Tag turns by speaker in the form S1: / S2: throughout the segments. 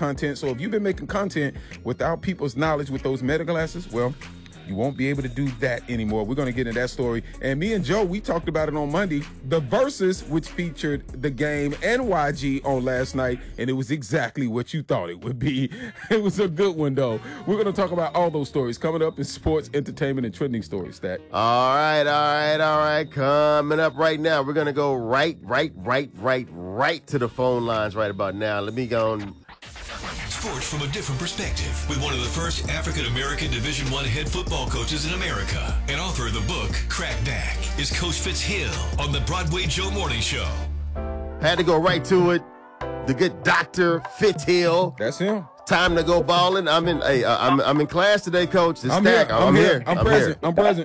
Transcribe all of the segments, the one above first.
S1: content. So if you've been making content without people's knowledge with those meta glasses, well, you won't be able to do that anymore. We're going to get into that story. And me and Joe, we talked about it on Monday. The Versus, which featured The Game and YG on last night, and it was exactly what you thought it would be. It was a good one, though. We're going to talk about all those stories coming up in sports, entertainment, and trending stories. That.
S2: All right. Coming up right now, we're going to go right to the phone lines right about now. Let me go on.
S3: Sports from a different perspective with one of the first African-American Division I head football coaches in America and author of the book, Crackback, is Coach Fitz Hill on the Broadway Joe Morning Show.
S2: Had to go right to it. The good Dr. Fitz Hill.
S1: That's him.
S2: Time to go balling. I'm in class today, Coach.
S1: I'm here. I'm present.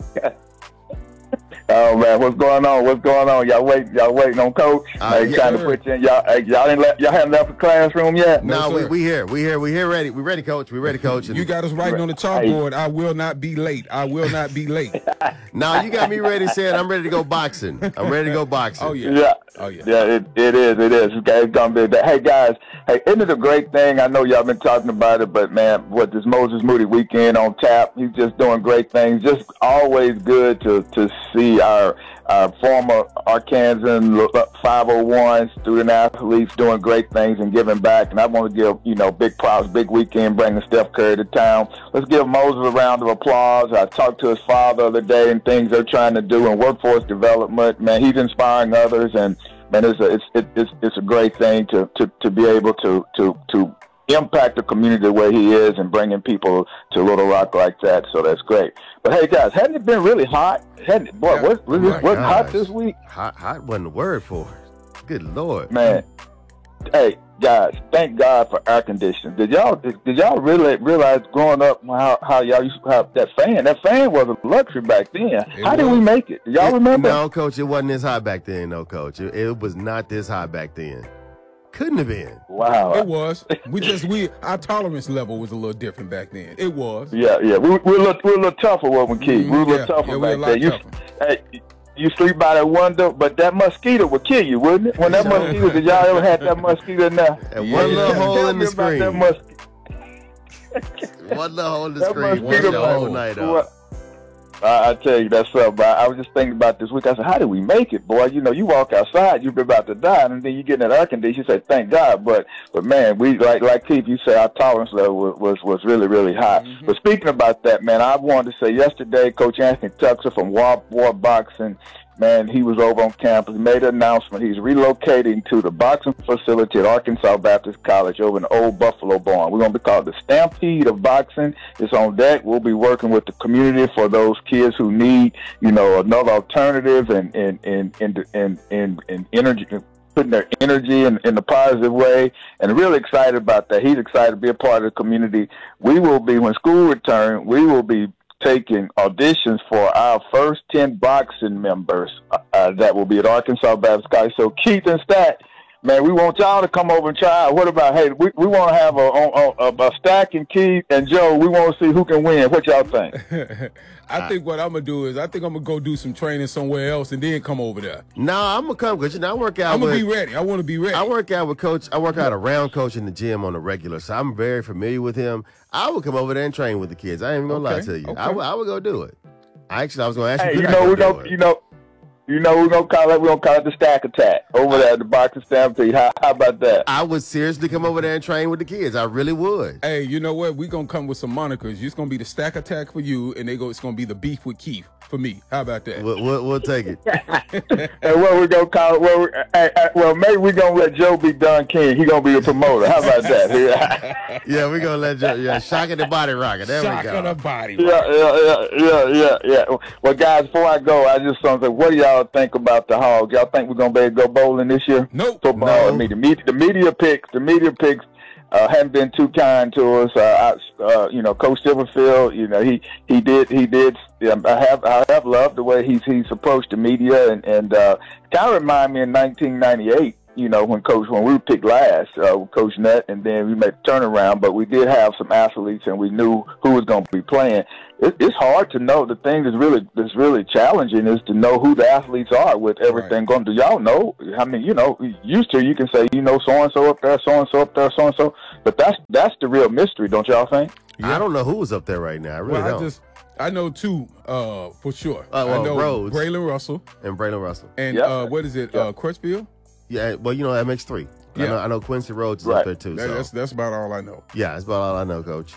S4: Oh man, what's going on? Y'all waiting on Coach? Trying to put you in. Y'all haven't left the classroom yet?
S2: No, we here. We ready. We ready, Coach. And
S1: you got us writing on the chalkboard. I will not be late.
S2: No, you got me ready saying I'm ready to go boxing.
S1: Oh yeah.
S4: Yeah, it is. It's gonna be that. Hey guys, isn't it a great thing? I know y'all been talking about it, but man, what this Moses Moody weekend on tap, he's just doing great things. Just always good to see our former Arkansan 501 student athletes doing great things and giving back. And I want to give, big props, big weekend, bringing Steph Curry to town. Let's give Moses a round of applause. I talked to his father the other day and things they're trying to do in workforce development. Man, he's inspiring others, and man, it's a great thing to be able to impact the community the way he is and bringing people to Little Rock like that. So that's great. But hey, guys, hadn't it been really hot? Wasn't hot this week?
S2: Hot wasn't the word for it. Good Lord,
S4: man. Hey, guys, thank God for air conditioning. Did y'all really realize growing up how y'all used to have that fan? That fan was a luxury back then. How did we make it? Y'all remember?
S2: No, Coach, it wasn't this hot back then. No, Coach, it was not this hot back then. Couldn't have been.
S4: Wow.
S1: It was. Our tolerance level was a little different back then. It was.
S4: Yeah. We're a little tougher, wasn't we, Keith? We were a little tougher back then. You sleep by that window, but that mosquito would kill you, wouldn't it? When that mosquito, did y'all ever had that mosquito in there?
S2: And one little hole in the screen. One little hole in the screen. One the whole night up.
S4: I tell you, that's something. I was just thinking about this week. I said, how did we make it, boy? You walk outside, you're about to die, and then you get in that air conditioner. You say, thank God. But man, we like Keith, you said, our tolerance level was really, really high. Mm-hmm. But speaking about that, man, I wanted to say yesterday, Coach Anthony Tuxer from War Boxing, man, he was over on campus, made an announcement. He's relocating to the boxing facility at Arkansas Baptist College over in the old Buffalo Barn. We're going to be called the Stampede of Boxing. It's on deck. We'll be working with the community for those kids who need, another alternative and energy, putting their energy in a positive way, and really excited about that. He's excited to be a part of the community. We will be, when school returns, we will be taking auditions for our first 10 boxing members that will be at Arkansas Baptist College. So Keith and Stack, man, we want y'all to come over and try out. What about, hey, we want to have a Stack and Keith and Joe. We want to see who can win. What y'all think?
S1: I think what I'm going to do is I'm going to go do some training somewhere else and then come over there.
S2: No, I'm going to come because, I work out
S1: I'm going to be ready. I want to be ready.
S2: I work out with Coach. I work out around Coach in the gym on the regular, so I'm very familiar with him. I would come over there and train with the kids. I ain't even going to lie to you. Okay. I would go do it. I was going to ask you.
S4: Hey, we're gonna call it the Stack Attack over there at the boxing stampede. How about that?
S2: I would seriously come over there and train with the kids. I really would.
S1: Hey, you know what? We're gonna come with some monikers. It's gonna be the Stack Attack for you, and it's gonna be the Beef with Keith for me. How about that?
S2: We'll take it.
S4: And what we're gonna call it? Maybe we're gonna let Joe be Don King. He's gonna be a promoter. How about that?
S2: Yeah, we're gonna let Joe. Yeah, shocking the body rocket. There we go.
S1: Shocking the body.
S4: Yeah. Well, guys, before I go, I just want to say, what do y'all think about the Hogs? Y'all think we're gonna be able to go bowling this year?
S1: Nope.
S4: Football.
S1: No.
S4: I mean, the media picks haven't been too kind to us. Coach Silverfield, he did. I have loved the way he's approached the media, and kind of remind me in 1998 you know, when we were picked last, Coach Nutt, and then we made the turnaround. But we did have some athletes, and we knew who was going to be playing. It's hard to know. The thing that's really challenging is to know who the athletes are with everything going. Do y'all know? I mean, you know, used to you can say, you know, so and so up there, so and so up there, so and so. But that's the real mystery, don't y'all think?
S2: Yeah. I don't know who's up there right now. I really don't.
S1: I know two for sure.
S2: I know
S1: Rhodes. Braylon Russell.
S2: And Braylon Russell.
S1: And what is it, Crutchfield?
S2: Yeah, well, you know, that makes three.
S1: Yeah.
S2: I know Quincy Rhodes is up there, too.
S1: That's about all I know.
S2: Yeah, that's about all I know, Coach.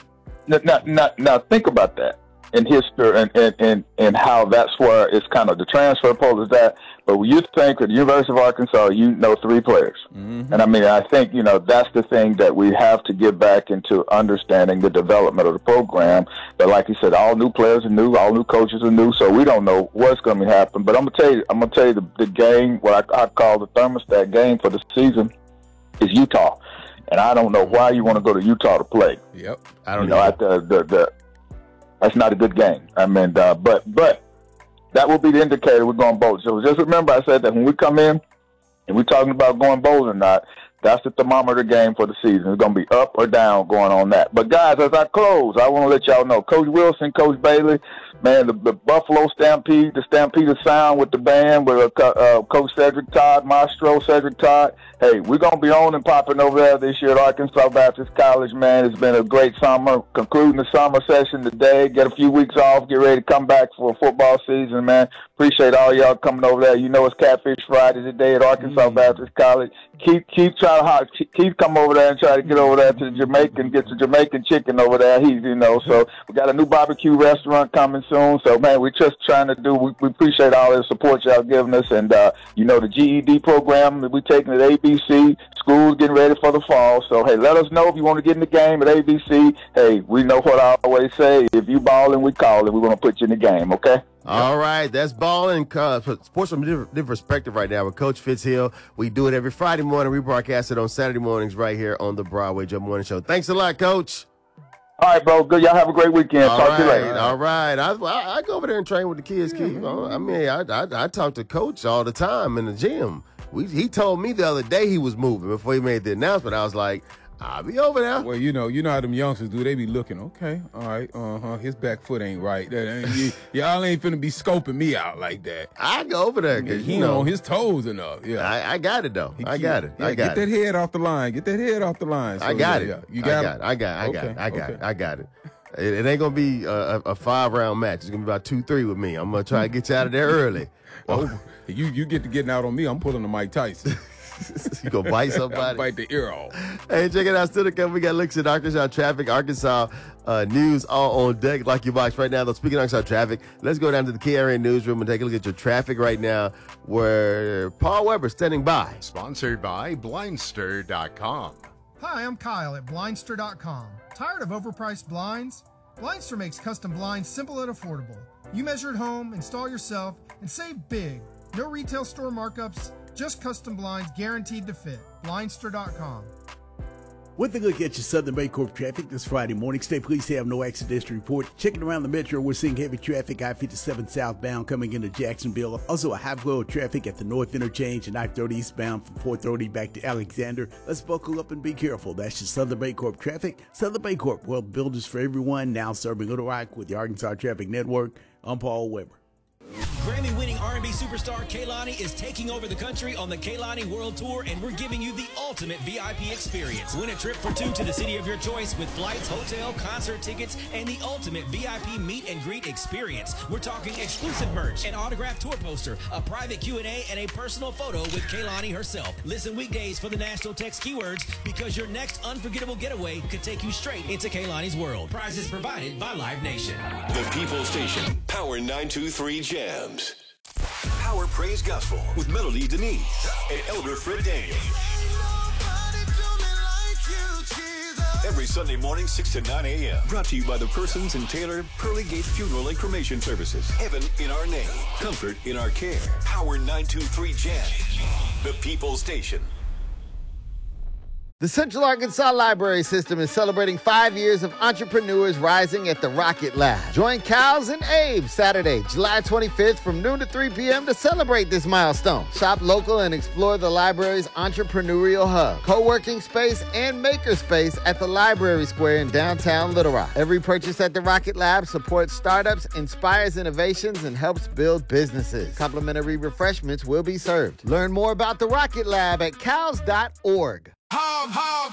S4: Now think about that. In history and how that's where it's kind of the transfer portal is that. But when you think of the University of Arkansas, you know 3 players. Mm-hmm. And I mean, I think, you know, that's the thing that we have to get back into understanding the development of the program. But like you said, all new players are new, all new coaches are new, so we don't know what's going to happen. But I'm going to tell you the game, what I call the thermostat game for the season is Utah. And I don't know why you want to go to Utah to play.
S1: Yep.
S4: I don't know. That's not a good game. I mean, but that will be the indicator we're going bold. So just remember, I said that when we come in and we're talking about going bold or not, that's the thermometer game for the season. It's going to be up or down going on that. But, guys, as I close, I want to let y'all know, Coach Wilson, Coach Bailey, man, the Buffalo Stampede, the Stampede of Sound with the band, with Coach Cedric Todd, Maestro Cedric Todd. Hey, we're going to be on and popping over there this year at Arkansas Baptist College, man. It's been a great summer. Concluding the summer session today. Get a few weeks off. Get ready to come back for a football season, man. Appreciate all y'all coming over there. You know it's Catfish Friday today at Arkansas Baptist College. Keep come over there and try to get over there to the Jamaican, get the Jamaican chicken over there. So we got a new barbecue restaurant coming soon. So, man, we're just trying to we appreciate all the support y'all giving us. And, the GED program that we're taking at ABC, school's getting ready for the fall. So, hey, let us know if you want to get in the game at ABC. Hey, we know what I always say. If you balling, we call it. We're going to put you in the game, okay?
S2: All right, that's balling. Sports from a different perspective right now with Coach Fitzhill. We do it every Friday morning. We broadcast it on Saturday mornings right here on the Broadway Joe Morning Show. Thanks a lot, Coach.
S4: All right, bro. Good. Y'all have a great weekend. Talk to you later.
S2: All right. I go over there and train with the kids. I talk to Coach all the time in the gym. He told me the other day he was moving before he made the announcement. I was like, I'll be over there.
S1: Well, you know how them youngsters do. They be looking, okay, all right, his back foot ain't right. Y'all ain't finna be scoping me out like that.
S2: I go over there.
S1: He ain't on his toes enough. Yeah,
S2: I got it, though. I got it.
S1: Get that head off the line. Get that head off the line. So,
S2: I got it.
S1: Yeah. You got it?
S2: I got it. It ain't going to be a 5-round match. It's going to be about 2-3 with me. I'm going to try to get you out of there early.
S1: Oh, you get to getting out on me. I'm pulling the Mike Tyson.
S2: You gonna bite somebody?
S1: Bite the ear off.
S2: Hey, check it out. Still to come. We got looks at Arkansas traffic, Arkansas news all on deck. Like your box right now. Though, speaking of Arkansas traffic, let's go down to the KRN newsroom and take a look at your traffic right now. Where Paul Weber standing by.
S5: Sponsored by Blindster.com.
S6: Hi, I'm Kyle at Blindster.com. Tired of overpriced blinds? Blindster makes custom blinds simple and affordable. You measure at home, install yourself, and save big. No retail store markups. Just custom blinds guaranteed to fit. Blindster.com.
S7: With a look at your Southern Baycorp traffic this Friday morning, State Police have no accidents to report. Checking around the metro, we're seeing heavy traffic I-57 southbound coming into Jacksonville. Also a high flow of traffic at the North Interchange and I-30 eastbound from 430 back to Alexander. Let's buckle up and be careful. That's your Southern Baycorp traffic. Southern Baycorp, well, builders for everyone, now serving Little Rock with the Arkansas Traffic Network. I'm Paul Weber.
S8: Grammy-winning R&B superstar Kehlani is taking over the country on the Kehlani World Tour, and we're giving you the ultimate VIP experience. Win a trip for 2 to the city of your choice with flights, hotel, concert tickets, and the ultimate VIP meet and greet experience. We're talking exclusive merch, an autographed tour poster, a private Q&A, and a personal photo with Kehlani herself. Listen weekdays for the national text keywords, because your next unforgettable getaway could take you straight into Kehlani's world. Prizes provided by Live Nation.
S3: The People Station, Power 923 Jams. Power Praise Gospel with Melody Denise and Elder Fred Daniel. Every Sunday morning, 6 to 9 a.m. Brought to you by the Persons and Taylor Pearly Gate Funeral and Cremation Services. Heaven in our name. Comfort in our care. Power 923 Jams. The People Station.
S9: The Central Arkansas Library System is celebrating 5 years of entrepreneurs rising at the Rocket Lab. Join Cals and Abe Saturday, July 25th from noon to 3 p.m. to celebrate this milestone. Shop local and explore the library's entrepreneurial hub, co-working space, and maker space at the Library Square in downtown Little Rock. Every purchase at the Rocket Lab supports startups, inspires innovations, and helps build businesses. Complimentary refreshments will be served. Learn more about the Rocket Lab at cals.org.